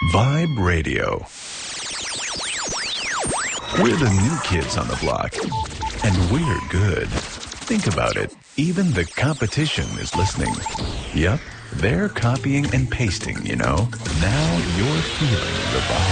Vibe Radio. We're the new kids on the block, and we're good. Think about it. Even the competition is listening. Yep, they're copying and pasting, you know. Now you're feeling the vibe.